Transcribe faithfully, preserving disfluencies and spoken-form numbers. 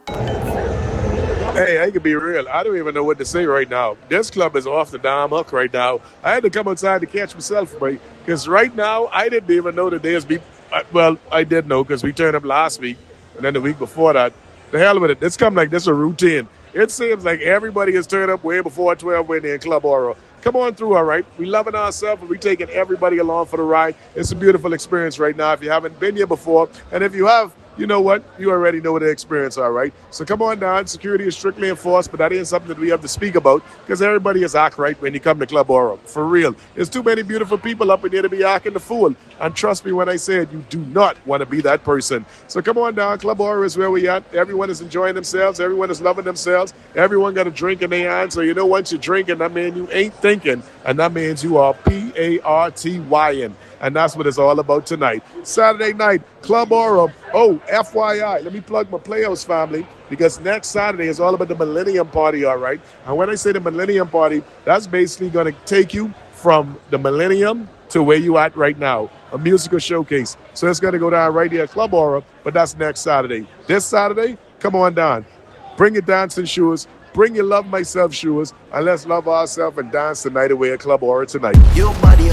Hey, I can be real. I don't even know what to say right now. This club is off the damn hook right now. I had to come outside to catch myself, right? Because right now, I didn't even know the days be. uh, Well, I did know because we turned up last week and then the week before that. The hell with it. It's come like this a routine. It seems like everybody has turned up way before twelve when they're in Club Oro. Come on through, all right? We loving ourselves and we taking everybody along for the ride. It's a beautiful experience right now if you haven't been here before. And if you have, you know what? You already know what the experience are, right? So come on down. Security is strictly enforced, but that ain't something that we have to speak about because everybody is act right when you come to Club Oro. For real. There's too many beautiful people up in here to be acting the fool. And trust me when I say it, you do not want to be that person. So come on down. Club Oro is where we at. Everyone is enjoying themselves. Everyone is loving themselves. Everyone got a drink in their hand. So you know once you're drinking, that means you ain't thinking. And that means you are P A R T Y N. And that's what it's all about tonight. Saturday night, Club Oro. Oh, F Y I, let me plug my Playhouse family because next Saturday is all about the Millennium Party, all right? And when I say the Millennium Party, that's basically going to take you from the Millennium to where you at right now, a musical showcase. So it's going to go down right here at Club Aura, but that's next Saturday. This Saturday, come on down. Bring your dancing shoes, bring your Love Myself shoes, and let's love ourselves and dance the night away at Club Aura tonight. Your body